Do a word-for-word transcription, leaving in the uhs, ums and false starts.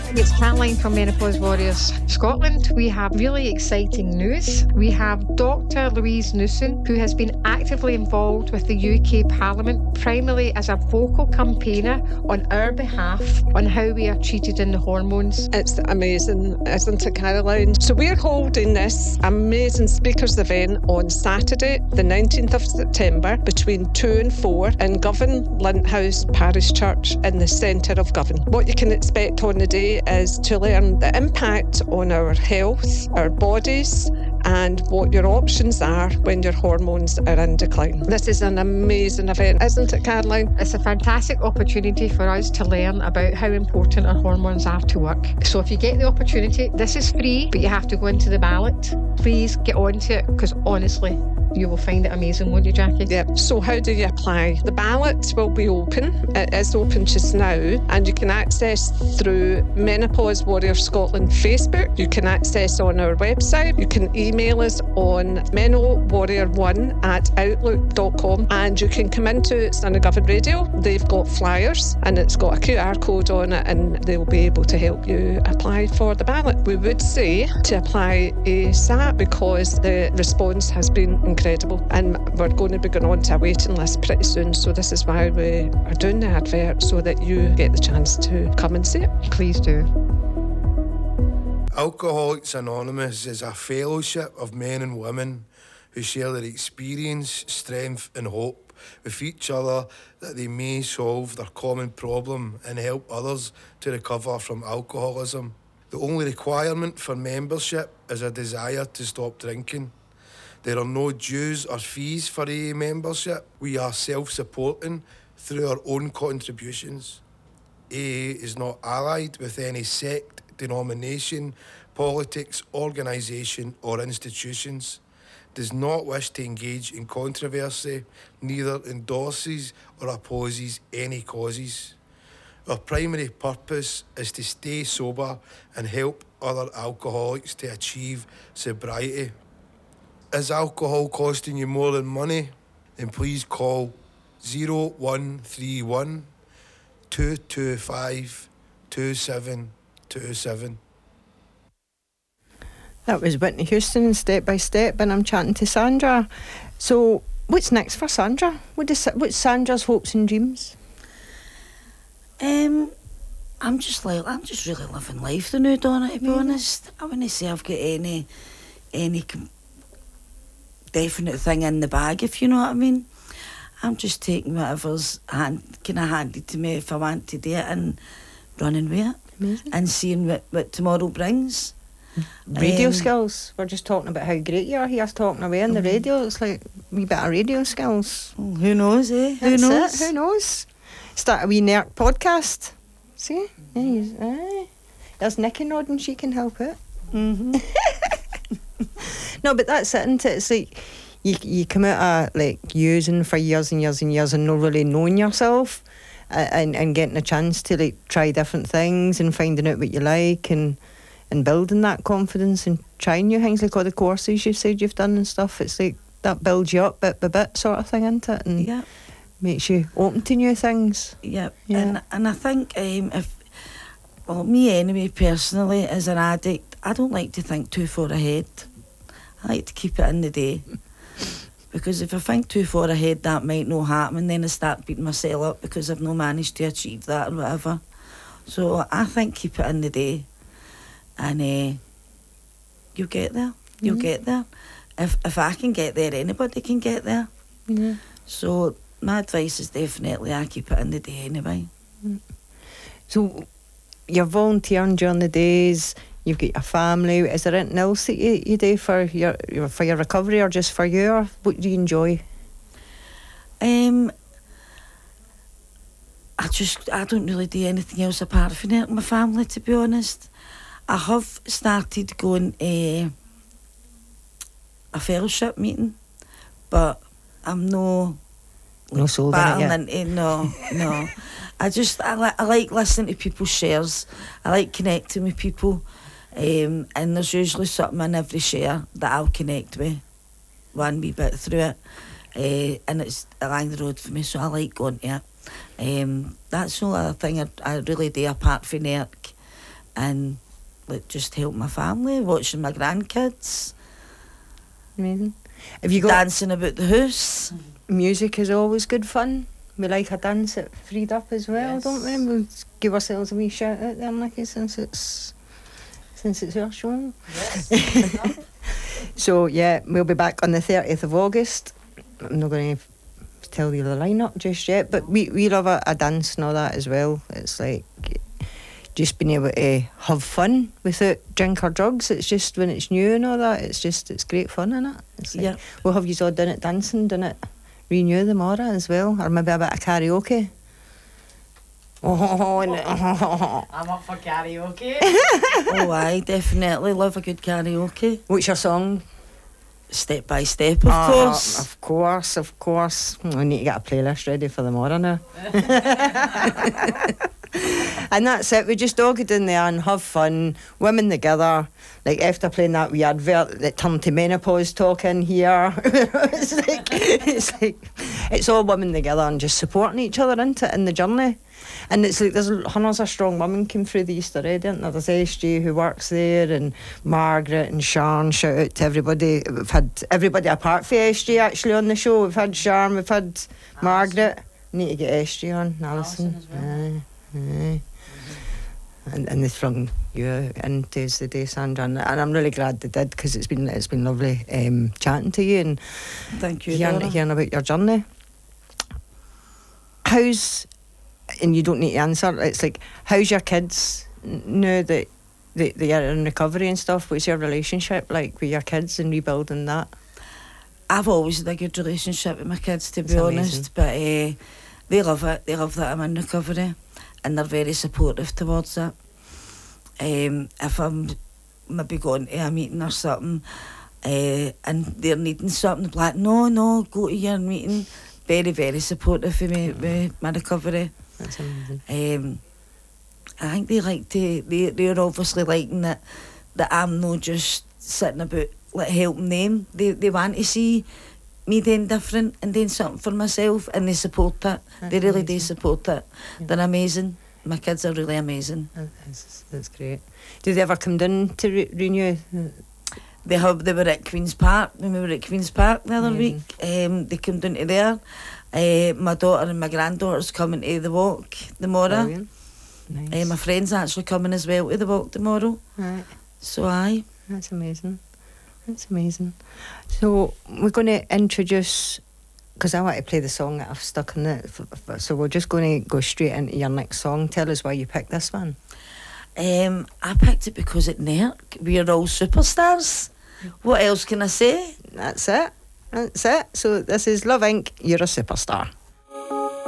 It's Caroline from Menopause Warriors Scotland. We have really exciting news. We have Doctor Louise Newson, who has been actively involved with the U K Parliament, primarily as a vocal campaigner on our behalf on how we are treated in the hormones. It's amazing, isn't it, Caroline? So we're holding this amazing speakers event on Saturday, the nineteenth of September, between two and four in Govan, Linthouse Parish Church in the centre of Govan. What you can expect on the day is to learn the impact on our health, our bodies, and what your options are when your hormones are in decline. This is an amazing event, isn't it, Caroline? It's a fantastic opportunity for us to learn about how important our hormones are to work. So if you get the opportunity, this is free, but you have to go into the ballot. Please get onto it, because honestly, you will find it amazing, won't you, Jackie? Yeah. So how do you apply? The ballot will be open. It is open just now, and you can access through Menopause Warriors Scotland Facebook. You can access on our website. You can email us on menowarrior one at outlook dot com, and you can come into Sunnigovan Radio. They've got flyers, and it's got a Q R code on it, and they'll be able to help you apply for the ballot. We would say to apply ASAP because the response has been incredible, and we're going to be going on to a waiting list pretty soon, so this is why we are doing the advert, so that you get the chance to come and see it. Please do. Alcoholics Anonymous is a fellowship of men and women who share their experience, strength and hope with each other, that they may solve their common problem and help others to recover from alcoholism. The only requirement for membership is a desire to stop drinking. There are no dues or fees for A A membership. We are self-supporting through our own contributions. A A is not allied with any sect, denomination, politics, organisation or institutions, does not wish to engage in controversy, neither endorses or opposes any causes. Our primary purpose is to stay sober and help other alcoholics to achieve sobriety. Is alcohol costing you more than money? Then please call zero one three one, two two five, two seven two seven. That was Whitney Houston, Step by Step, and I'm chatting to Sandra. So, what's next for Sandra? What is, what's Sandra's hopes and dreams? Um, I'm just like I'm just really living life the new Donna, to be mm-hmm. honest. I wouldn't say I've got any any definite thing in the bag, if you know what I mean. I'm just taking whatever's hand, kind of handed to me if I want to do it, and running with it. Amazing. And seeing what, what tomorrow brings. Radio um, skills. We're just talking about how great you are. He was talking away on the radio. It's like a wee bit of radio skills. Well, who knows, eh? Who That's knows? It. Who knows? Start a wee Nerk podcast. See? Yeah, he's, aye. There's Nicky nodding, she can help it. Mm-hmm. No, but that's it, isn't it? It's like you, you come out of like using for years and years and years and not really knowing yourself, uh, and, and getting a chance to like try different things and finding out what you like, and and building that confidence and trying new things, like all the courses you said you've done and stuff. It's like that builds you up bit by bit sort of thing, isn't it? And yeah. makes you open to new things. Yeah, yeah. And and I think um, if well, me anyway, personally, as an addict, I don't like to think too far ahead. I like to keep it in the day, because if I think too far ahead, that might not happen, and then I start beating myself up because I've not managed to achieve that or whatever. So I think keep it in the day, and uh, you'll get there. You'll mm-hmm. get there. If if I can get there, anybody can get there. Yeah. So my advice is definitely I keep it in the day anyway. So you're volunteering during the days. You've got your family. Is there anything else that you, you do for your for your recovery, or just for you? Or what do you enjoy? Um, I just I don't really do anything else apart from helping my family, to be honest. I have started going a a fellowship meeting, but I'm no no sold in it yet. Into, no, no. I just I like I like listening to people's shares. I like connecting with people. Um, and there's usually something in every share that I'll connect with one wee bit through it, uh, and it's along the road for me, so I like going to it. Um, that's the only other thing I, I really do apart from N E R C, and like just help my family, watching my grandkids. Amazing. Have you got dancing about the house? Music is always good fun. We like a dance at Freed Up as well, Yes. don't we? We'll give ourselves a wee shout out there, Nicky, since it's since it's our show. Yes. So yeah, we'll be back on the thirtieth of August. I'm not going to tell you the lineup just yet, but we we love a, a dance and all that as well. It's like just being able to have fun without drink or drugs. It's just when it's new and all that, it's just it's great fun, isn't it? It's like, Yeah. we'll have you all done it dancing, done it renew the Mora as well, or maybe a bit of karaoke. Oh, and, I'm up for karaoke. Oh, I definitely love a good karaoke. what's your song? Step by step, of Ah, course. Of course, of course. We need to get a playlist ready for the Mora now. And that's it. We just all get in there and have fun, women together. Like after playing that wee advert that turned to menopause talk in here. it's like it's like it's all women together and just supporting each other into it in the journey. And it's like there's hundreds of strong women came through the East already, isn't there? There's S J who works there, and Margaret and Sharon. Shout out to everybody. We've had everybody apart from S J actually on the show. We've had Sharon, we've had Alison. Margaret. Need to get S J on, Alison. Alison as well. Aye, aye. And and they flung you in Tuesday day, Sandra, and, and I'm really glad they did, because it's been it's been lovely um, chatting to you and Thank you, hearing, Dora. hearing about your journey. How's, and you don't need to answer, it's like, how's your kids n- now that they, they are in recovery and stuff? What's your relationship like with your kids and rebuilding that? I've always had a good relationship with my kids, to be That's honest, amazing. but uh, they love it. They love that I'm in recovery, and they're very supportive towards it. Um, if I'm maybe going to a meeting or something, uh, and they're needing something, they're like, no, no, go to your meeting. Very, very supportive of me, with my recovery. That's amazing. Um, I think they like to, they, they're obviously liking that, that I'm not just sitting about like helping them. They they want to see me doing different and doing something for myself, and they support it. That's They really do amazing. support it. Yeah. They're amazing. My kids are really amazing. That's, that's great. Did they ever come down to re- renew? They have they were at Queen's Park when we were at Queen's Park the other Amazing. week. Um, they came down to there. Uh, my daughter and my granddaughter's coming to the walk tomorrow. Brilliant. Nice. Uh, my friend's actually coming as well to the walk tomorrow. Right. So aye. That's amazing. That's amazing. So we're going to introduce, because I want to play the song that I've stuck in it. f- f- So we're just going to go straight into your next song. Tell us why you picked this one. Um, I picked it because at N E R C we are all superstars. What else can I say? That's it. That's it. So this is Love Incorporated. You're a superstar.